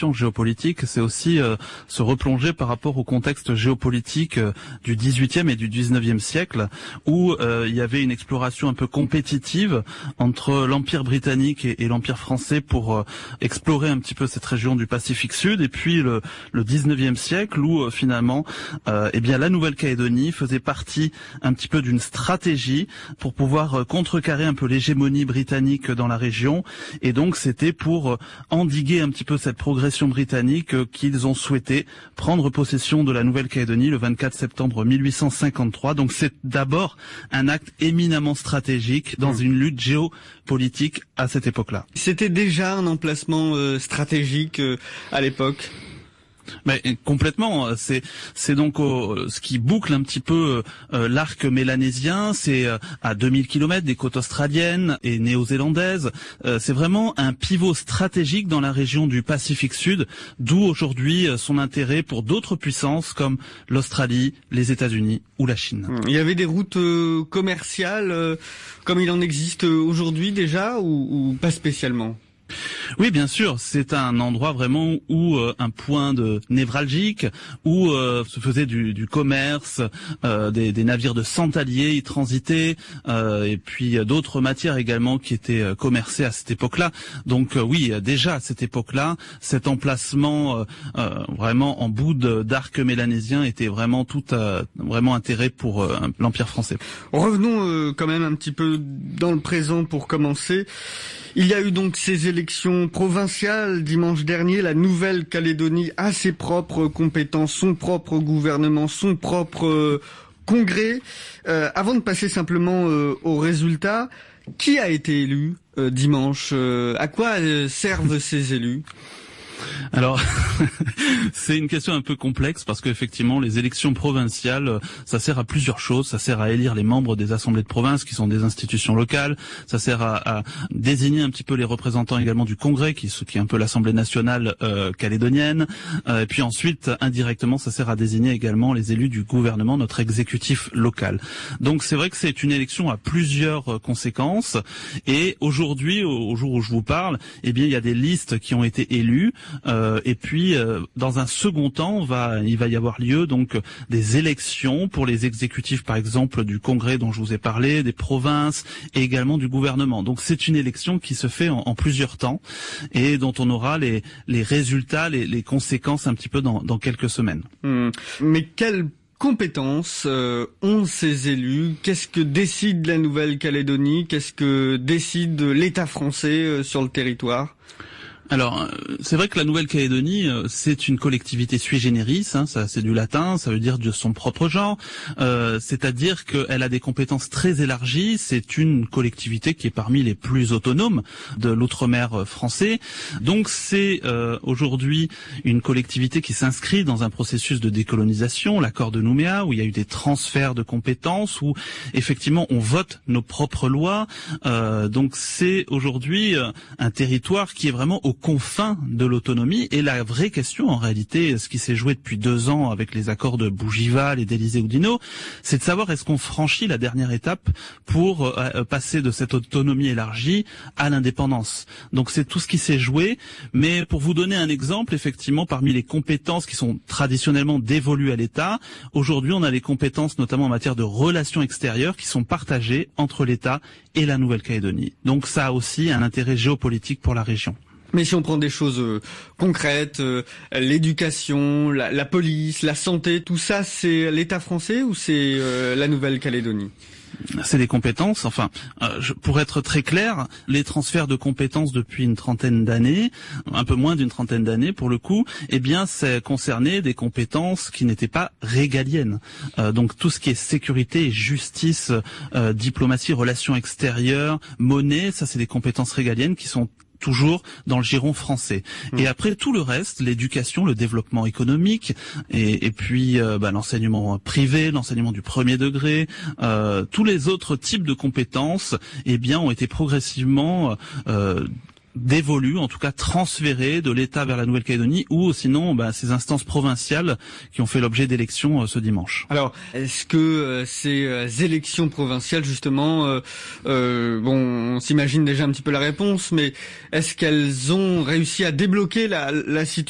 question géopolitique, c'est aussi se replonger par rapport au contexte géopolitique du XVIIIe et du XIXe siècle, où il y avait une exploration un peu compétitive entre l'Empire britannique et l'Empire français pour explorer un petit peu cette région du Pacifique Sud, et puis le XIXe siècle où finalement la Nouvelle-Calédonie faisait partie un petit peu d'une stratégie pour pouvoir contrecarrer un peu l'hégémonie britannique dans la région, et donc c'était pour endiguer un petit peu cette progression britannique qu'ils ont souhaité prendre possession de la Nouvelle-Calédonie le 24 septembre 1853. Donc c'est d'abord un acte éminemment stratégique dans une lutte géopolitique à cette époque-là. C'était déjà un emplacement stratégique à l'époque? Mais complètement, c'est donc ce qui boucle un petit peu l'arc mélanésien, c'est à 2000 km des côtes australiennes et néo-zélandaises. C'est vraiment un pivot stratégique dans la région du Pacifique Sud, d'où aujourd'hui son intérêt pour d'autres puissances comme l'Australie, les États-Unis ou la Chine. Il y avait des routes commerciales comme il en existe aujourd'hui déjà ou pas spécialement? Oui, bien sûr, c'est un endroit vraiment où un point de névralgique, où se faisait du commerce, des navires de santaliers y transitaient, et puis d'autres matières également qui étaient commercées à cette époque-là. Donc oui, déjà à cette époque-là, cet emplacement vraiment en bout d'arc mélanésien était vraiment vraiment intérêt pour l'Empire français. Revenons quand même un petit peu dans le présent pour commencer. Il y a eu donc ces élections provinciales dimanche dernier. La Nouvelle-Calédonie a ses propres compétences, son propre gouvernement, son propre congrès. Avant de passer simplement aux résultats, qui a été élu dimanche? À quoi servent ces élus? Alors, c'est une question un peu complexe parce qu'effectivement, les élections provinciales, ça sert à plusieurs choses. Ça sert à élire les membres des assemblées de province qui sont des institutions locales. Ça sert à désigner un petit peu les représentants également du Congrès, qui est un peu l'Assemblée nationale calédonienne. Et puis ensuite, indirectement, ça sert à désigner également les élus du gouvernement, notre exécutif local. Donc c'est vrai que c'est une élection à plusieurs conséquences. Et aujourd'hui, au jour où je vous parle, il y a des listes qui ont été élues. Et puis, dans un second temps, il va y avoir lieu donc des élections pour les exécutifs, par exemple, du Congrès dont je vous ai parlé, des provinces et également du gouvernement. Donc, c'est une élection qui se fait en plusieurs temps et dont on aura les résultats, les conséquences un petit peu dans quelques semaines. Mais quelles compétences ont ces élus? Qu'est-ce que décide la Nouvelle-Calédonie? Qu'est-ce que décide l'État français sur le territoire? Alors, c'est vrai que la Nouvelle-Calédonie, c'est une collectivité sui generis, ça c'est du latin, ça veut dire de son propre genre, c'est-à-dire qu'elle a des compétences très élargies, c'est une collectivité qui est parmi les plus autonomes de l'outre-mer français, donc c'est aujourd'hui une collectivité qui s'inscrit dans un processus de décolonisation, l'accord de Nouméa, où il y a eu des transferts de compétences, où effectivement on vote nos propres lois, donc c'est aujourd'hui un territoire qui est vraiment au confins de l'autonomie. Et la vraie question, en réalité, ce qui s'est joué depuis 2 ans avec les accords de Bougival et d'Élysée-Oudinot, c'est de savoir est-ce qu'on franchit la dernière étape pour passer de cette autonomie élargie à l'indépendance. Donc c'est tout ce qui s'est joué. Mais pour vous donner un exemple, effectivement, parmi les compétences qui sont traditionnellement dévolues à l'État, aujourd'hui on a les compétences notamment en matière de relations extérieures qui sont partagées entre l'État et la Nouvelle-Calédonie. Donc ça a aussi un intérêt géopolitique pour la région. Mais si on prend des choses concrètes, l'éducation, la police, la santé, tout ça, c'est l'État français ou c'est la Nouvelle-Calédonie? C'est des compétences. Enfin, pour être très clair, les transferts de compétences depuis une trentaine d'années, un peu moins d'une trentaine d'années pour le coup, ça concernait des compétences qui n'étaient pas régaliennes. Donc tout ce qui est sécurité, justice, diplomatie, relations extérieures, monnaie, ça c'est des compétences régaliennes qui sont toujours dans le giron français. Et après tout le reste, l'éducation, le développement économique, et puis l'enseignement privé, l'enseignement du premier degré, tous les autres types de compétences, ont été progressivement dévolus, en tout cas transférés de l'État vers la Nouvelle-Calédonie, ou sinon ces instances provinciales qui ont fait l'objet d'élections ce dimanche. Alors, est-ce que ces élections provinciales, justement, on s'imagine déjà un petit peu la réponse, mais est-ce qu'elles ont réussi à débloquer la situation